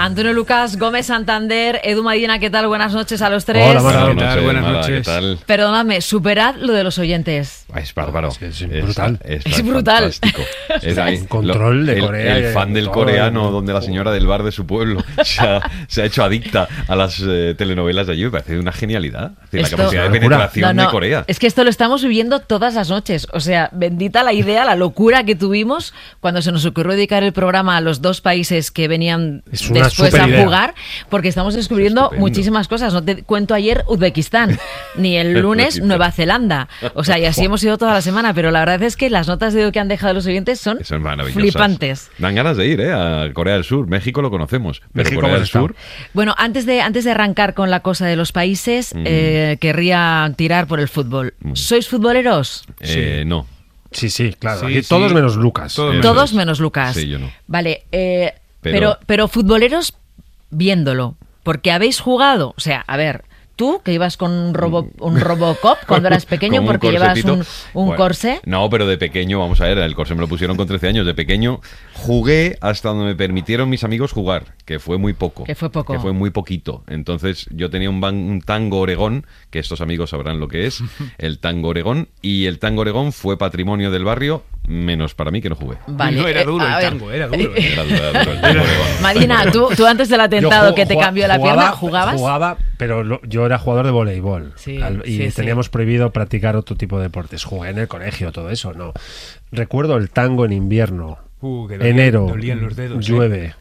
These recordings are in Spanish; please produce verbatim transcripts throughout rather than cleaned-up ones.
Antonio Lucas, Gómez Santander, Edu Medina, ¿qué tal? Buenas noches a los tres. Hola, Mara, ¿qué tal? Buenas Mara, noches. ¿qué tal? Perdonadme, superad lo de los oyentes. Es bárbaro. Es, es brutal. Es, Es brutal. fantástico. Es ahí, Un control de el, Corea El y fan del todo, coreano, ¿no? donde la señora del bar de su pueblo se ha, se ha hecho adicta a las eh, telenovelas de allí. Me parece una genialidad. Es decir, Esto- la capacidad de Una locura. penetración No, no, de Corea. es que esto lo estamos viviendo todas las noches. O sea, bendita la idea, la locura que tuvimos cuando se nos ocurrió dedicar el programa a los dos países que venían Es una después a superidea. jugar, porque estamos descubriendo estupendo. muchísimas cosas. No te cuento ayer Uzbekistán, ni el lunes Uzbekistán. Nueva Zelanda. O sea, y así hemos ido toda la semana, pero la verdad es que las notas de hoy que han dejado los oyentes son Son maravillosas. flipantes. Dan ganas de ir, ¿eh? A Corea del Sur. México lo conocemos, pero México Corea del hemos estado. Sur... Bueno, antes de, antes de arrancar con la cosa de los países, Mm. eh, querría tirar por el fútbol. ¿Sois futboleros? Eh, no. Sí, sí, claro. Sí, Aquí sí. todos menos Lucas. Todos Eso menos. Todos es. menos Lucas. Sí, yo no. Vale, eh, Pero- pero, pero futboleros viéndolo, porque habéis jugado, o sea, a ver, tú que ibas con un, robo, un Robocop cuando eras pequeño Con un porque llevas corsetito. un, un Bueno, corsé. No, pero de pequeño, vamos a ver, el corsé me lo pusieron con trece años. De pequeño jugué hasta donde me permitieron mis amigos jugar, que fue muy poco. Que fue poco. Que fue muy poquito. Entonces yo tenía un, ban- un tango Oregón, que estos amigos sabrán lo que es, el tango Oregón, y el tango Oregón fue patrimonio del barrio, menos para mí que no jugué. Vale, No era eh, duro a el ver. tango, era duro. ¿eh? Era duro, era duro el tango Oregón. Marina, tú, tú antes del Yo atentado ju- que te jugaba- cambió la jugaba- pierna, ¿jugabas? Jugaba, pero lo- yo era jugador de voleibol. Sí, Al- y sí, sí. teníamos prohibido practicar otro tipo de deportes. Jugué en el colegio, todo eso, no. Recuerdo el tango en invierno. Uh, que dolían- Enero, dolían los dedos, ¿eh? llueve.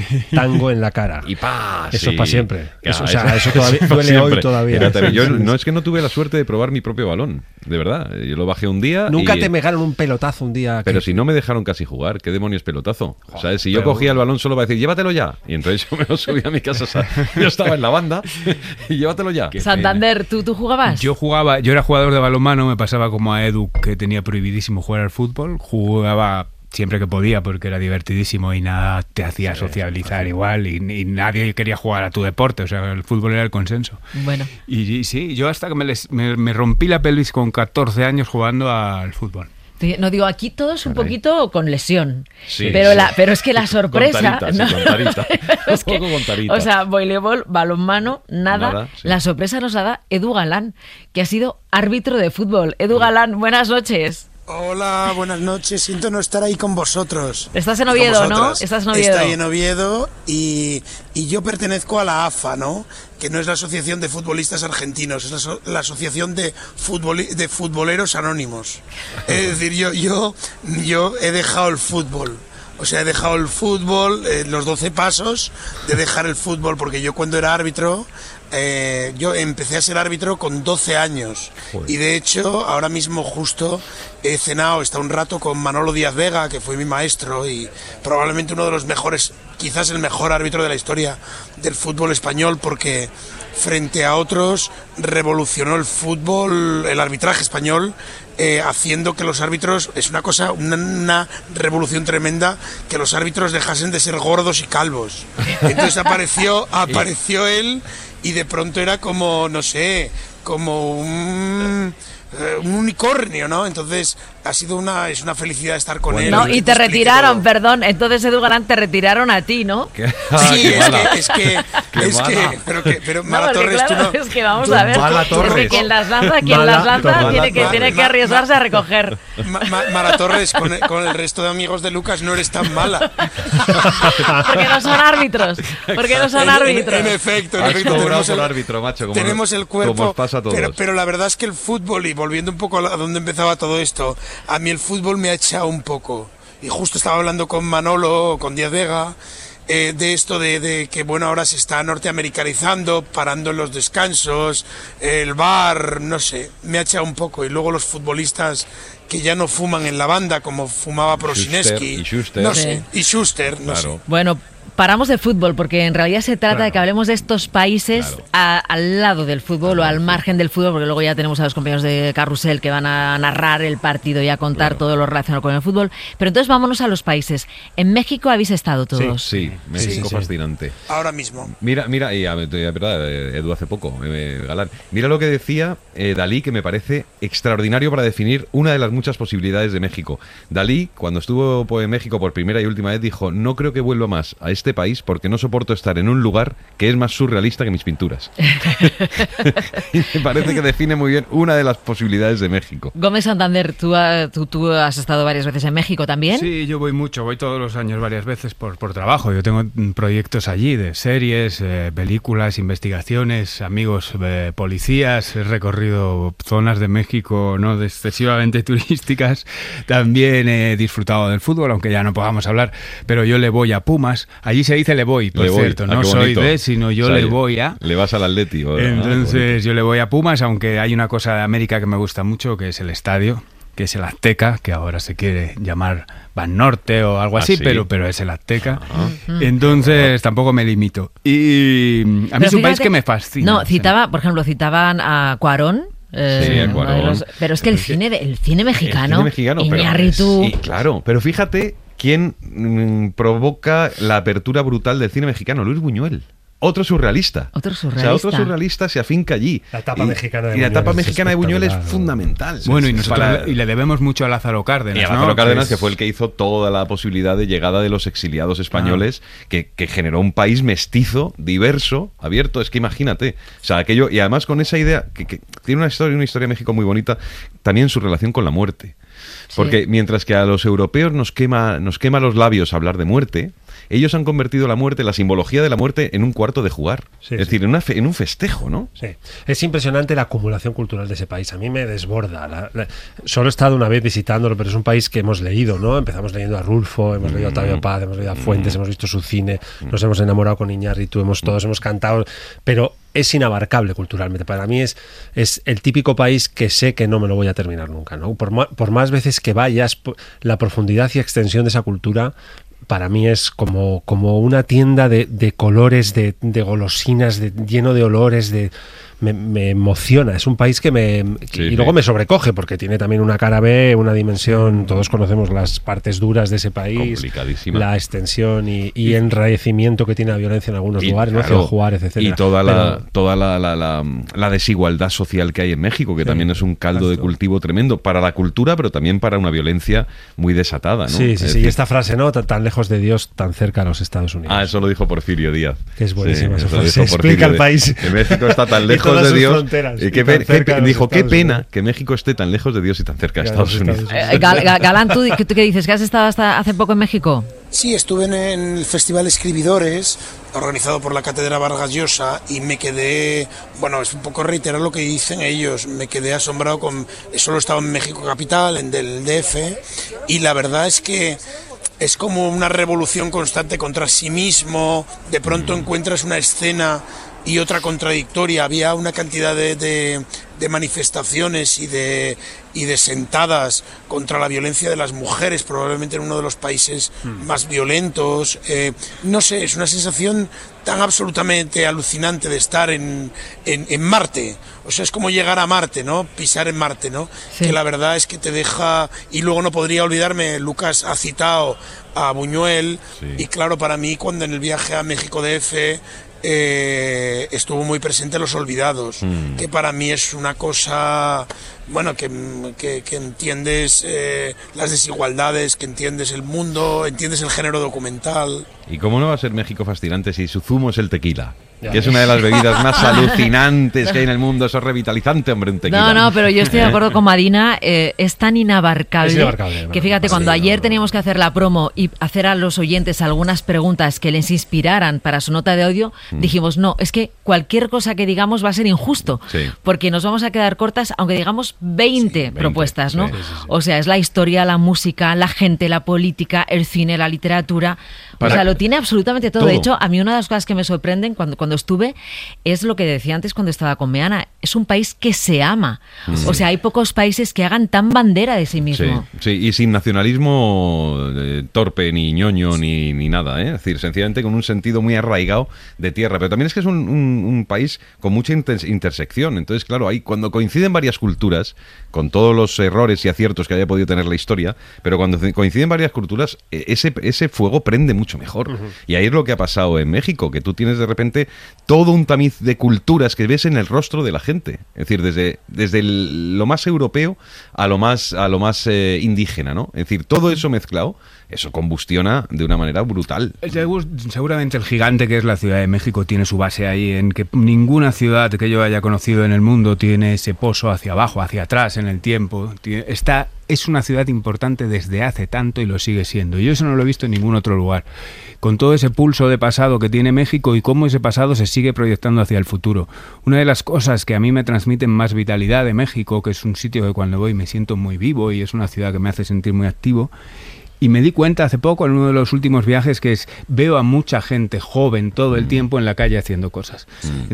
Tango en la cara. Y pa, Eso sí. para siempre. Claro, Eso, o sea, eso todavía- pa' duele hoy siempre. todavía. Era terrible. Yo no es que no tuve la suerte de probar mi propio balón, de verdad. Yo lo bajé un día. Nunca y- te pegaron un pelotazo un día. Pero que- si no me dejaron casi jugar, ¿qué demonios pelotazo? O sea, si yo pero- cogía el balón solo para decir, llévatelo ya. Y entonces yo me lo subí a mi casa. O sea, yo estaba en la banda y llévatelo ya. Santander, ¿tú, ¿tú jugabas? Yo jugaba, yo era jugador de balonmano, me pasaba como a Edu, que tenía prohibidísimo jugar al fútbol. Jugaba siempre que podía porque era divertidísimo y nada te hacía sociabilizar igual y, y nadie quería jugar a tu deporte, o sea, el fútbol era el consenso. Bueno, Y, y sí, yo hasta que me, les- me, me rompí la pelvis con catorce años jugando al fútbol. te- no digo, aquí todos un Caray. poquito con lesión. Sí, pero, sí. la, pero es que la sorpresa. Con tarita, sí, ¿no? con tarita. Es que- Un poco con tarita. O sea, voleibol, balonmano, nada. Nada, sí. La sorpresa nos la da Edu Galán, que ha sido árbitro de fútbol. Edu Galán, buenas noches. Hola, buenas noches. Siento no estar ahí con vosotros. Estás en Con Oviedo, ¿no? vosotras. Estás en Oviedo. Estoy en Oviedo y, y yo pertenezco a la A F A, ¿no? Que no es la Asociación de Futbolistas Argentinos, es la, so- la Asociación de, futboli- de Futboleros Anónimos. Es decir, yo, yo, yo he dejado el fútbol. O sea, he dejado el fútbol, eh, los doce pasos de dejar el fútbol, porque yo cuando era árbitro, eh, yo empecé a ser árbitro con doce años. Y de hecho, ahora mismo justo he cenado, está un rato con Manolo Díaz Vega, que fue mi maestro y probablemente uno de los mejores, quizás el mejor árbitro de la historia del fútbol español, porque frente a otros revolucionó el fútbol, el arbitraje español, eh, haciendo que los árbitros, es una cosa, una, una revolución tremenda, que los árbitros dejasen de ser gordos y calvos. Entonces apareció, apareció él y de pronto era como, no sé, como un, eh, un unicornio, ¿no? Entonces ha sido una, es una felicidad estar con él. No, que y te explique retiraron, todo. perdón. Entonces, Edu Galán, te retiraron a ti, ¿no? ¿Qué? Sí, Ah, qué es mala. que, es que, Qué es que, mala. pero que, pero No, Mala porque Torres, claro, tú no, es que vamos tú- a ver. Mala es que Torres. quien las lanza, quien Mala las lanza Torres. tiene que, Mala- tiene que ma- arriesgarse a recoger. Ma- Ma- Mara Torres, con el, con el resto de amigos de Lucas no eres tan mala. Porque no son árbitros. Porque no son En- en- árbitros. En, efecto, en Has efecto. cobrado Tenemos por el, árbitro, macho. Como, tenemos el cuerpo. Como os pasa a todos. Pero, pero la verdad es que el fútbol, y volviendo un poco a donde empezaba todo esto, a mí el fútbol me ha echado un poco. Y justo estaba hablando con Manolo, con Díaz Vega, eh, de esto de, de que bueno, ahora se está norteamericanizando, parando en los descansos, el bar, no sé, me ha echado un poco. Y luego los futbolistas que ya no fuman en la banda, como fumaba Prosineski, y Schuster. no Sí. sé, y Schuster, no Claro. sé. Bueno, paramos de fútbol porque en realidad se trata Claro. de que hablemos de estos países Claro. a- al lado del fútbol o al margen del fútbol, porque luego ya tenemos a los compañeros de Carrusel que van a narrar el partido y a contar Claro. todo lo relacionado con el fútbol. Pero entonces vámonos a los países. En México habéis estado todos. Sí, México Sí, sí. fascinante. Ahora mismo. Mira, mira, y a ver, es verdad, eh, Edu hace poco, eh, Galán. Mira lo que decía eh, Dalí, que me parece extraordinario para definir una de las muchas posibilidades de México. Dalí, cuando estuvo pues, en México por primera y última vez, dijo: no creo que vuelva más a este este país porque no soporto estar en un lugar que es más surrealista que mis pinturas. Y me parece que define muy bien una de las posibilidades de México. Gómez Santander, ¿tú, tú, tú has estado varias veces en México también? Sí, yo voy mucho, voy todos los años varias veces por, por trabajo. Yo tengo proyectos allí de series, eh, películas, investigaciones, amigos eh, policías. He recorrido zonas de México no excesivamente turísticas. También he disfrutado del fútbol, aunque ya no podamos hablar, pero yo le voy a Pumas. Allí se dice le voy, por le voy. cierto, Ah, no soy de, sino yo o sea, le voy a... Le vas al Atleti. O, Entonces ah, yo le voy a Pumas, aunque hay una cosa de América que me gusta mucho, que es el estadio, que es el Azteca, que ahora se quiere llamar Banorte o algo así, ¿Ah, sí? pero, pero es el Azteca. Ajá. Entonces tampoco me limito. Y a mí Pero es un fíjate, país que me fascina. No, citaba, por ejemplo, citaban a Cuarón. Eh, Sí, a Cuarón. los, pero es que el cine, el cine mexicano, El cine mexicano, pero- Iñárritu, Sí, claro, pero fíjate quién mm, provoca la apertura brutal del cine mexicano, Luis Buñuel. Otro surrealista. Otro O sea, surrealista. otro surrealista se afinca allí. La etapa y, mexicana de y la Buñuel etapa es mexicana de Buñuel es espectacular, ¿no? fundamental. Bueno, y Es nosotros para- y le debemos mucho a Lázaro Cárdenas, Y a Lázaro ¿no? Cárdenas, Que que es- fue el que hizo toda la posibilidad de llegada de los exiliados españoles, que, que generó un país mestizo, diverso, abierto. Es que imagínate. O sea, aquello, y además con esa idea, que, que tiene una historia, una historia de México muy bonita, también su relación con la muerte. Porque Sí. mientras que a los europeos nos quema, nos quema los labios hablar de muerte, ellos han convertido la muerte, la simbología de la muerte, en un cuarto de jugar. Sí, es sí. decir, en, una fe- en un festejo, ¿no? Sí, es impresionante la acumulación cultural de ese país. A mí me desborda. La- la- solo he estado una vez visitándolo, pero es un país que hemos leído, ¿no? Empezamos leyendo a Rulfo, hemos leído a Octavio Paz, hemos leído a Fuentes, hemos visto su cine, nos hemos enamorado con Iñárritu, hemos todos hemos cantado, pero es inabarcable culturalmente. Para mí es, es el típico país que sé que no me lo voy a terminar nunca, ¿no? Por, ma- por más veces que vayas, po- la profundidad y extensión de esa cultura para mí es como, como una tienda de, de colores, de, de golosinas, de, lleno de olores, de me, me emociona. Es un país que me... Sí, y sí. luego me sobrecoge, porque tiene también una cara B, una dimensión... Todos conocemos las partes duras de ese país. Complicadísima. La extensión y, y enrarecimiento que tiene la violencia en algunos Y, lugares, ¿no? claro, Ciudad Juárez, etcétera. y toda la Pero- toda la, la, la, la desigualdad social que hay en México, que Sí, también es un caldo de exacto. cultivo tremendo para la cultura, pero también para una violencia muy desatada, ¿no? Sí, sí, Es sí. decir, Y esta frase, ¿no? Tan, tan lejos de Dios, tan cerca a los Estados Unidos. Ah, eso lo dijo Porfirio Díaz. Que es buenísima esa eso lo frase. dijo Explica el Díaz, país. Que México está tan Y lejos todas de sus Dios. fronteras, Y y qué tan pe- cerca qué- de los dijo, qué Estados pena Unidos. que México esté tan lejos de Dios y tan cerca de Ya, los Estados Unidos. Estados Unidos. Eh, Gal- Gal- Galán, ¿tú qué tú qué dices? ¿Que has estado hasta hace poco en México? Sí, estuve en el Festival Escribidores, organizado por la Cátedra Vargas Llosa, y me quedé, bueno, es un poco reiterar lo que dicen ellos, me quedé asombrado con, solo estaba en México Capital, en del D F, y la verdad es que es como una revolución constante contra sí mismo, de pronto encuentras una escena y otra contradictoria, había una cantidad de, de, de manifestaciones y de, y de sentadas contra la violencia de las mujeres, probablemente en uno de los países más violentos. Eh, no sé, es una sensación tan absolutamente alucinante de estar en, en, en Marte. O sea, es como llegar a Marte, ¿no? Pisar en Marte, ¿no? Sí. Que la verdad es que te deja... Y luego no podría olvidarme, Lucas ha citado a Buñuel, Sí. y claro, para mí cuando en el viaje a México D F... Eh, estuvo muy presente Los Olvidados, Mm. que para mí es una cosa, bueno, que, que, que entiendes eh, las desigualdades, que entiendes el mundo, entiendes el género documental. ¿Y cómo no va a ser México fascinante si su zumo es el tequila? Ya Que es ves. una de las bebidas más alucinantes que hay en el mundo. Eso es revitalizante, hombre, un tequila. No, no, pero yo estoy de acuerdo con Madina, eh, es tan inabarcable, Es inabarcable, bueno, que fíjate, sí, cuando no, ayer no. teníamos que hacer la promo y hacer a los oyentes algunas preguntas que les inspiraran para su nota de audio, dijimos, no, es que cualquier cosa que digamos va a ser injusto, Sí. porque nos vamos a quedar cortas, aunque digamos veinte, veinte, propuestas, ¿no? sí, sí, sí. O sea, es la historia, la música, la gente, la política, el cine, la literatura, Para- o sea, lo tiene absolutamente todo. Todo. De hecho, a mí una de las cosas que me sorprenden cuando, cuando estuve es lo que decía antes cuando estaba con Meana. Es un país que se ama. O sea, hay pocos países que hagan tan bandera de sí Sí, mismo. sí, y sin nacionalismo eh, torpe, ni ñoño, ni, ni nada, ¿eh? Es decir, sencillamente con un sentido muy arraigado de tierra. Pero también es que es un, un- un país con mucha inter- intersección. Entonces, claro, ahí cuando coinciden varias culturas, con todos los errores y aciertos que haya podido tener la historia, pero cuando ce- coinciden varias culturas, eh, ese, ese fuego prende mucho mucho mejor. Uh-huh. Y ahí es lo que ha pasado en México, que tú tienes de repente todo un tamiz de culturas que ves en el rostro de la gente. Es decir, desde, desde el, lo más europeo a lo más, a lo más eh, indígena, ¿no? Es decir, todo eso mezclado, eso combustiona de una manera brutal. Seguramente el gigante que es la Ciudad de México tiene su base ahí en que ninguna ciudad que yo haya conocido en el mundo tiene ese pozo hacia abajo, hacia atrás en el tiempo. Está, es una ciudad importante desde hace tanto y lo sigue siendo. Yo eso no lo he visto en ningún otro lugar. Con todo ese pulso de pasado que tiene México y cómo ese pasado se sigue proyectando hacia el futuro. Una de las cosas que a mí me transmiten más vitalidad de México, que es un sitio que cuando voy me siento muy vivo y es una ciudad que me hace sentir muy activo. Y me di cuenta hace poco, en uno de los últimos viajes, que es veo a mucha gente joven todo el tiempo en la calle haciendo cosas. Mm.